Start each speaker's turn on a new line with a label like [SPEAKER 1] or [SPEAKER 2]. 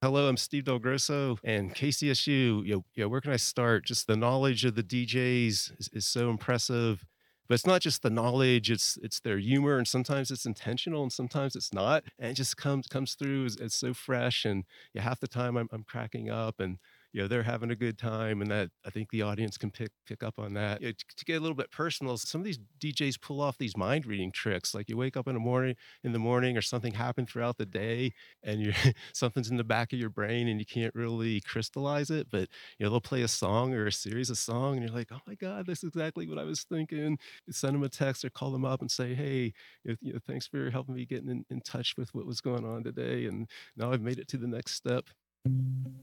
[SPEAKER 1] Hello, I'm Steve Del Grosso and KCSU. Where can I start? Just the knowledge of the DJs is so impressive. But it's not just the knowledge; it's their humor, and sometimes it's intentional, and sometimes it's not. And it just comes through as so fresh. And yeah, half the time I'm cracking up, and they're having a good time, and that I think the audience can pick up on that. To get a little bit personal, some of these DJs pull off these mind reading tricks. Like you wake up in the morning, or something happened throughout the day, and you something's in the back of your brain and you can't really crystallize it, but they'll play a song or a series of song and you're like, oh my god, this is exactly what I was thinking. You send them a text or call them up and say, hey, thanks for helping me getting in touch with what was going on today, and now I've made it to the next step.